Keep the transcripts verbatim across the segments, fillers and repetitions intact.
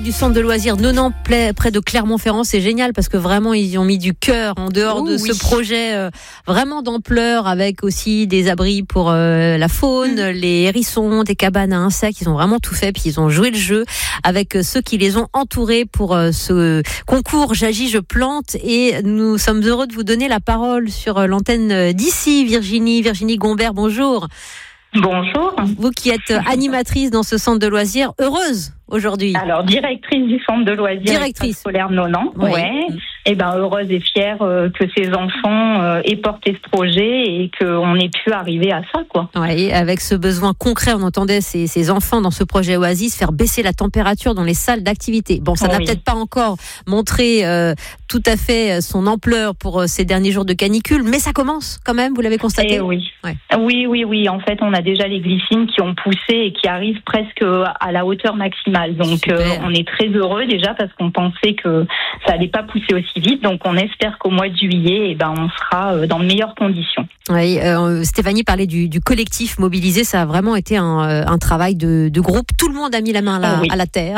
Du centre de loisirs Nonan près de Clermont-Ferrand, c'est génial parce que vraiment ils y ont mis du cœur en dehors oh, de oui. ce projet euh, vraiment d'ampleur, avec aussi des abris pour euh, la faune, mmh. les hérissons, des cabanes à insectes. Ils ont vraiment tout fait, puis ils ont joué le jeu avec euh, ceux qui les ont entourés pour euh, ce concours J'agis, je plante. Et nous sommes heureux de vous donner la parole sur euh, l'antenne d'ici. Virginie, Virginie Gombert, bonjour. Bonjour. Vous qui êtes animatrice dans ce centre de loisirs, heureuse aujourd'hui. Alors, directrice du centre de loisirs directrice. scolaire Nonan. Oui. Ouais. Et ben heureuse et fière euh, que ces enfants euh, aient porté ce projet et qu'on ait pu arriver à ça, quoi. Oui, avec ce besoin concret, on entendait ces, ces enfants dans ce projet Oasis faire baisser la température dans les salles d'activité. Bon, ça oui. n'a peut-être pas encore montré euh, tout à fait son ampleur pour euh, ces derniers jours de canicule, mais ça commence quand même, vous l'avez constaté. Et oui. Ouais. oui, oui, oui. En fait, on a déjà les glycines qui ont poussé et qui arrivent presque à la hauteur maximale. Donc, euh, on est très heureux déjà parce qu'on pensait que ça allait pas pousser aussi vite. Donc, on espère qu'au mois de juillet, eh ben, on sera dans de meilleures conditions. Oui, euh, Stéphanie parlait du, du collectif mobilisé. Ça a vraiment été un, un travail de, de groupe. Tout le monde a mis la main à la, oui. à la terre.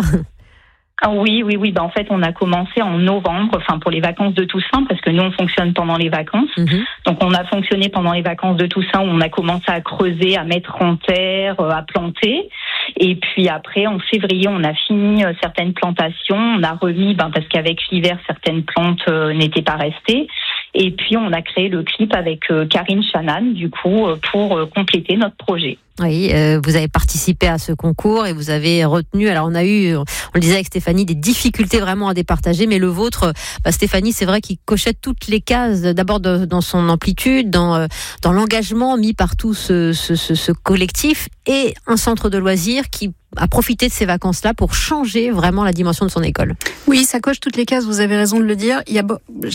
Ah oui, oui, oui. Ben, en fait, on a commencé en novembre, enfin pour les vacances de Toussaint, parce que nous, on fonctionne pendant les vacances. Mm-hmm. Donc, on a fonctionné pendant les vacances de Toussaint, où on a commencé à creuser, à mettre en terre, à planter. Et puis après, en février, on a fini certaines plantations. On a remis, ben, parce qu'avec l'hiver, certaines plantes euh, n'étaient pas restées. Et puis, on a créé le clip avec euh, Karine Chanan, du coup, euh, pour euh, compléter notre projet. Oui, euh, vous avez participé à ce concours et vous avez retenu, alors on a eu, on le disait avec Stéphanie, des difficultés vraiment à départager, mais le vôtre, bah Stéphanie, c'est vrai qu'il cochait toutes les cases, d'abord de, dans son amplitude, dans, dans l'engagement mis par tout ce, ce, ce, ce collectif, et un centre de loisirs qui a profité de ces vacances-là pour changer vraiment la dimension de son école. Oui, ça coche toutes les cases, vous avez raison de le dire. Il y a,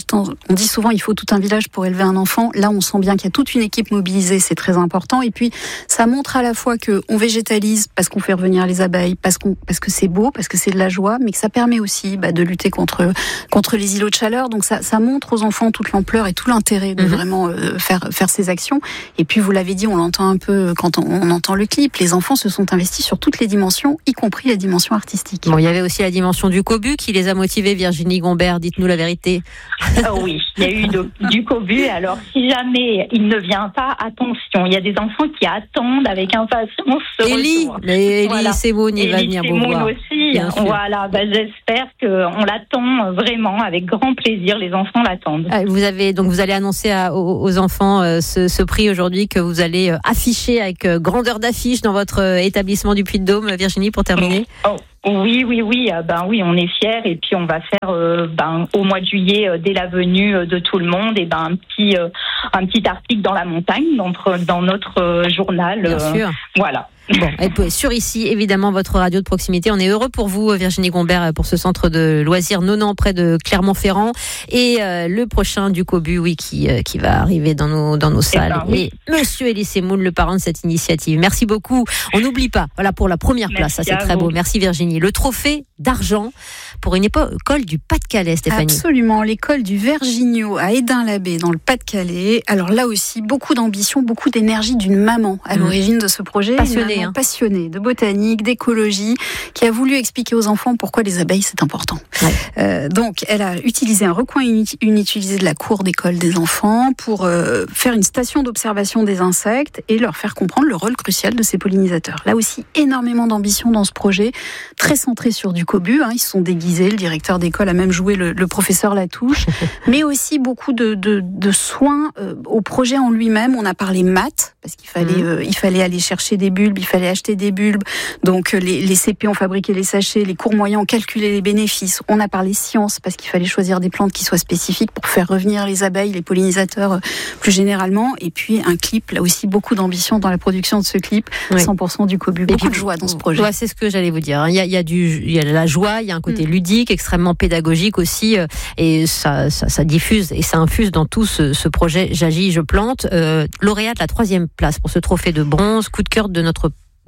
on dit souvent il faut tout un village pour élever un enfant. Là, on sent bien qu'il y a toute une équipe mobilisée, c'est très important. Et puis, ça montre à la fois qu'on végétalise parce qu'on fait revenir les abeilles, parce, qu'on, parce que c'est beau, parce que c'est de la joie, mais que ça permet aussi bah, de lutter contre, contre les îlots de chaleur. Donc, ça, ça montre aux enfants toute l'ampleur et tout l'intérêt de mmh. vraiment euh, faire, faire ces actions. Et puis, vous l'avez dit, on l'entend un peu quand on, on entend le clip, les enfants se sont investis sur toutes les dimensions, y compris la dimension artistique. Bon, il y avait aussi la dimension du cobu qui les a motivés. Virginie Gombert, dites-nous la vérité. Oh oui, il y a eu de, du cobu. Alors, si jamais il ne vient pas, attention, il y a des enfants qui attendent avec impatience ce Élie, retour. mais Élie voilà. Semoun, il va venir vous voir. Aussi. Voilà, ben, j'espère qu'on l'attend vraiment avec grand plaisir. Les enfants l'attendent. Vous avez donc vous allez annoncer à, aux, aux enfants euh, ce, ce prix aujourd'hui que vous allez euh, afficher avec euh, grandeur d'affiche dans votre euh, établissement du Puy-de-Dôme. Virginie, pour terminer. Oh. Oui, oui, oui. Ben oui, on est fiers et puis on va faire euh, ben au mois de juillet, euh, dès la venue euh, de tout le monde, et ben un petit euh, un petit article dans la montagne, dans notre dans notre euh, journal. Bien euh, sûr. Voilà. Bon, et puis, sur ici, évidemment, votre radio de proximité. On est heureux pour vous, Virginie Gombert, pour ce centre de loisirs Nonan près de Clermont-Ferrand. Et euh, le prochain du Cobu, oui, qui, euh, qui va arriver dans nos, dans nos salles. Et, ben, oui. et Monsieur Élie Semoun, le parrain de cette initiative. Merci beaucoup. On n'oublie pas, voilà, pour la première place, Merci ça c'est très vous. beau. Merci Virginie. Le trophée d'argent pour une école du Pas-de-Calais, Stéphanie. Absolument, l'école du Vergigno à Édin-l'Abbé, dans le Pas-de-Calais. Alors là aussi, beaucoup d'ambition, beaucoup d'énergie d'une maman à mmh. l'origine de ce projet. Passionnée. Hein. Passionnée de botanique, d'écologie, qui a voulu expliquer aux enfants pourquoi les abeilles c'est important. Ouais. Euh, donc, elle a utilisé un recoin inutilisé de la cour d'école des enfants pour euh, faire une station d'observation des insectes et leur faire comprendre le rôle crucial de ces pollinisateurs. Là aussi, énormément d'ambition dans ce projet, très centré sur du cobu. Hein, ils se sont déguisés, le directeur d'école a même joué le, le professeur Latouche, mais aussi beaucoup de, de, de soins euh, au projet en lui-même. On a parlé maths, parce qu'il fallait, mmh. euh, il fallait aller chercher des bulbes, il fallait acheter des bulbes. Donc les, les C P ont fabriqué les sachets, les cours moyens ont calculé les bénéfices. On a parlé science parce qu'il fallait choisir des plantes qui soient spécifiques pour faire revenir les abeilles, les pollinisateurs euh, plus généralement. Et puis un clip, là aussi beaucoup d'ambition dans la production de ce clip, oui. cent pour cent du cobu. Beaucoup puis, de joie dans ce projet. Ouais, c'est ce que j'allais vous dire. Il y a, il y a du, il y a de la joie, il y a un côté mmh. ludique, extrêmement pédagogique aussi, euh, et ça, ça, ça diffuse et ça infuse dans tout ce, ce projet J'agis, je plante. Euh, lauréat de la troisième place pour ce trophée de bronze, coup de cœur de notre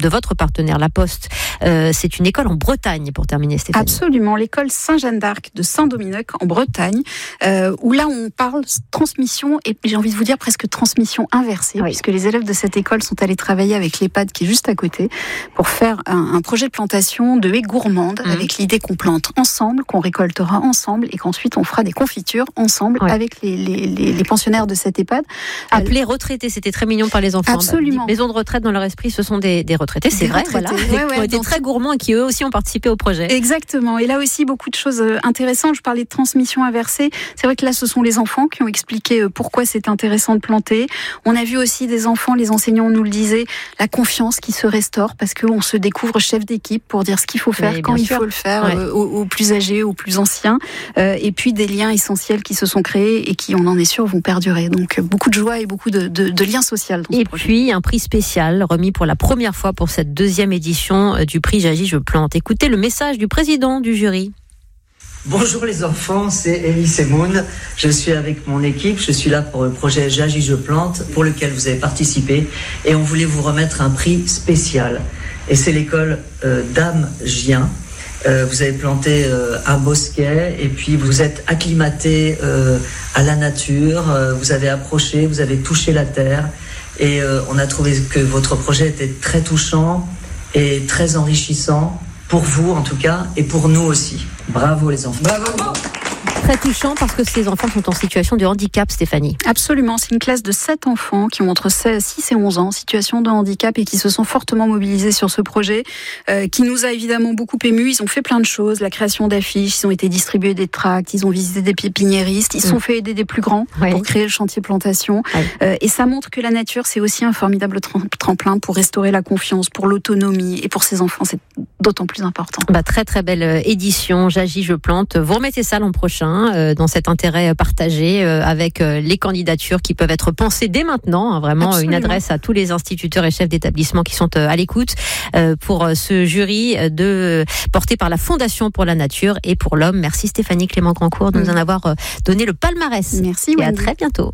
de votre partenaire, La Poste. Euh, c'est une école en Bretagne, pour terminer, Stéphanie. Absolument, l'école Saint-Jeanne d'Arc de Saint-Dominique en Bretagne, euh, où là on parle transmission et j'ai envie de vous dire presque transmission inversée, oui. puisque les élèves de cette école sont allés travailler avec l'EHPAD qui est juste à côté pour faire un, un projet de plantation de haies gourmandes, mmh. avec l'idée qu'on plante ensemble, qu'on récoltera ensemble et qu'ensuite on fera des confitures ensemble oui. avec les, les, les, les pensionnaires de cette EHPAD. Appelés retraités, c'était très mignon par les enfants. Absolument. Bah, maisons de retraite dans leur esprit, ce sont des, des retraités, c'est des vrai, retraités. Voilà, ouais, ouais, qui ont été donc... très gourmands et qui eux aussi ont participé au projet. Exactement. Et là aussi beaucoup de choses intéressantes. Je parlais de transmission inversée. C'est vrai que là, ce sont les enfants qui ont expliqué pourquoi c'est intéressant de planter. On a vu aussi des enfants, les enseignants nous le disaient, la confiance qui se restaure parce qu'on se découvre chef d'équipe pour dire ce qu'il faut faire, oui, quand il sûr. faut le faire, ouais. euh, aux, aux plus âgés, aux plus anciens. Euh, et puis des liens essentiels qui se sont créés et qui, on en est sûr, vont perdurer. Donc beaucoup de joie et beaucoup de, de, de liens sociaux dans ce et projet. Et puis un prix spécial remis pour la première fois pour cette deuxième édition du prix J'agis, je plante. Écoutez le message du président du jury. Bonjour les enfants, c'est Elie Semoun. Je suis avec mon équipe, je suis là pour le projet J'agis, je plante, pour lequel vous avez participé. Et on voulait vous remettre un prix spécial. Et c'est l'école euh, Dame Gien. Euh, vous avez planté euh, un bosquet et puis vous êtes acclimaté euh, à la nature. Euh, vous avez approché, vous avez touché la terre. Et euh, on a trouvé que votre projet était très touchant et très enrichissant. Pour vous en tout cas, et pour nous aussi. Bravo les enfants. Bravo. Très touchant parce que ces enfants sont en situation de handicap, Stéphanie. Absolument, c'est une classe de sept enfants qui ont entre six et onze ans en situation de handicap et qui se sont fortement mobilisés sur ce projet, euh, qui nous a évidemment beaucoup émus. Ils ont fait plein de choses, la création d'affiches, ils ont été distribués des tracts, ils ont visité des pépiniéristes, ils se mmh. sont fait aider des plus grands oui. pour créer le chantier plantation. Oui. Euh, et ça montre que la nature, c'est aussi un formidable tremplin pour restaurer la confiance, pour l'autonomie, et pour ces enfants, c'est d'autant plus important. Bah, très très belle édition, J'agis, je plante. Vous remettez ça l'an prochain. Dans cet intérêt partagé avec les candidatures qui peuvent être pensées dès maintenant. Vraiment Absolument. Une adresse à tous les instituteurs et chefs d'établissement qui sont à l'écoute pour ce jury de, porté par la Fondation pour la Nature et pour l'Homme. Merci Stéphanie Clément Grandcourt de mmh. nous en avoir donné le palmarès. Merci. Et Wendy. À très bientôt.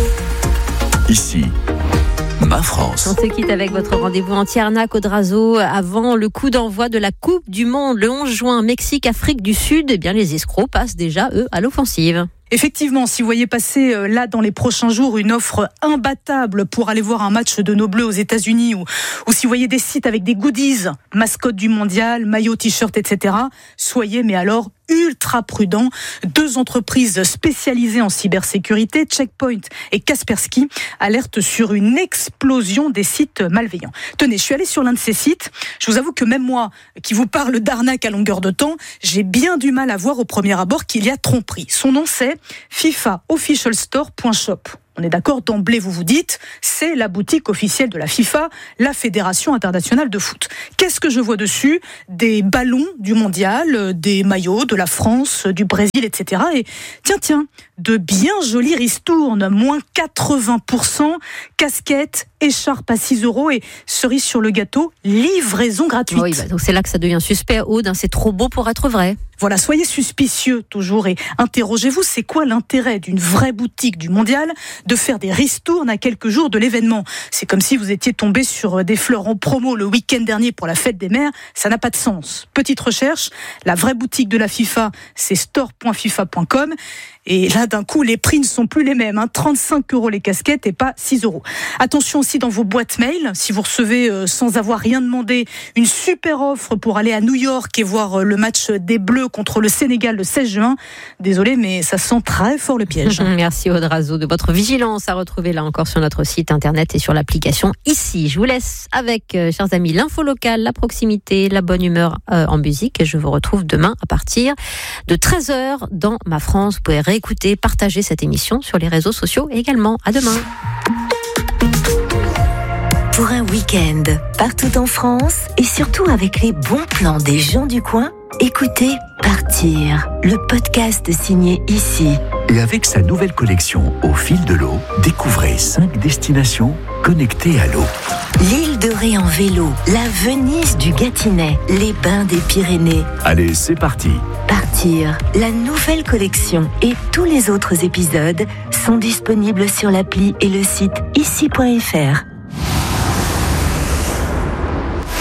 Ici, Ma France. On se quitte avec votre rendez-vous en Tierna-Codrazo avant le coup d'envoi de la Coupe du Monde le onze juin, Mexique, Afrique du Sud. Eh bien, les escrocs passent déjà, eux, à l'offensive. Effectivement, si vous voyez passer euh, là dans les prochains jours une offre imbattable pour aller voir un match de nos Bleus aux États-Unis ou, ou si vous voyez des sites avec des goodies, mascotte du mondial, maillot, t-shirt, et cetera, soyez mais alors ultra prudents. Deux entreprises spécialisées en cybersécurité, Checkpoint et Kaspersky, alertent sur une explosion des sites malveillants. Tenez, je suis allée sur l'un de ces sites. Je vous avoue que même moi, qui vous parle d'arnaque à longueur de temps, j'ai bien du mal à voir au premier abord qu'il y a tromperie. Son nom c'est FIFA Official Store point shop. On est d'accord, d'emblée vous vous dites, c'est la boutique officielle de la FIFA, la Fédération internationale de foot. Qu'est-ce que je vois dessus ? Des ballons du mondial, des maillots de la France, du Brésil, et cetera. Et tiens, tiens, de bien jolis ristournes, moins quatre-vingts pour cent, casquettes, écharpes à six euros et cerise sur le gâteau, livraison gratuite. Oui, bah donc c'est là que ça devient suspect, Aude, hein, c'est trop beau pour être vrai. Voilà, soyez suspicieux toujours et interrogez-vous, c'est quoi l'intérêt d'une vraie boutique du mondial de faire des ristournes à quelques jours de l'événement ? C'est comme si vous étiez tombé sur des fleurs en promo le week-end dernier pour la fête des mères, ça n'a pas de sens. Petite recherche, la vraie boutique de la FIFA, c'est store point fifa point com. Et là, d'un coup, les prix ne sont plus les mêmes. Hein. trente-cinq euros les casquettes et pas six euros. Attention aussi dans vos boîtes mail, si vous recevez, euh, sans avoir rien demandé, une super offre pour aller à New York et voir euh, le match des Bleus contre le Sénégal le seize juin. Désolé, mais ça sent très fort le piège. Merci Aude Razo de votre vigilance à retrouver là encore sur notre site internet et sur l'application Ici. Je vous laisse avec, euh, chers amis, l'info locale, la proximité, la bonne humeur euh, en musique. Et je vous retrouve demain à partir de treize heures dans Ma France. Vous pouvez réécouter, partager cette émission sur les réseaux sociaux également. À demain. Pour un week-end partout en France et surtout avec les bons plans des gens du coin, écoutez Partir, le podcast signé Ici. Et avec sa nouvelle collection Au fil de l'eau, découvrez cinq destinations connectées à l'eau. L'île de Ré en vélo, la Venise du Gâtinais, les bains des Pyrénées. Allez, c'est parti. Partir, la nouvelle collection et tous les autres épisodes sont disponibles sur l'appli et le site ici point f r.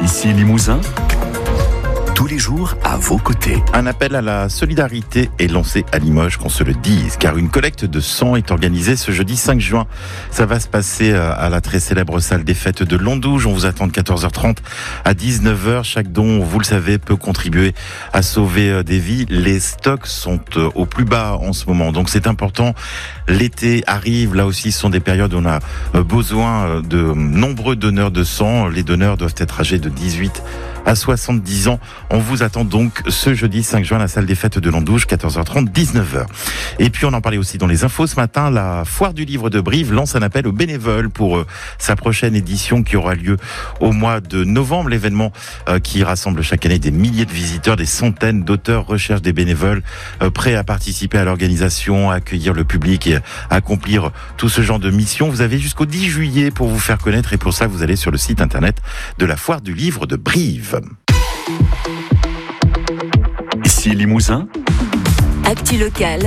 Ici Limousin, tous les jours à vos côtés. Un appel à la solidarité est lancé à Limoges, qu'on se le dise, car une collecte de sang est organisée ce jeudi cinq juin. Ça va se passer à la très célèbre salle des fêtes de Londouge. On vous attend de quatorze heures trente à dix-neuf heures. Chaque don, vous le savez, peut contribuer à sauver des vies. Les stocks sont au plus bas en ce moment, donc c'est important. L'été arrive, là aussi ce sont des périodes où on a besoin de nombreux donneurs de sang. Les donneurs doivent être âgés de dix-huit à soixante-dix ans. On vous attend donc ce jeudi cinq juin à la salle des fêtes de Londouge, quatorze heures trente, dix-neuf heures. Et puis on en parlait aussi dans les infos ce matin, la foire du livre de Brive lance un appel aux bénévoles pour euh, sa prochaine édition qui aura lieu au mois de novembre. L'événement euh, qui rassemble chaque année des milliers de visiteurs, des centaines d'auteurs, recherche des bénévoles euh, prêts à participer à l'organisation, à accueillir le public et à accomplir tout ce genre de mission. Vous avez jusqu'au dix juillet pour vous faire connaître et pour ça vous allez sur le site internet de la foire du livre de Brive. Ici Limousin, Actu locale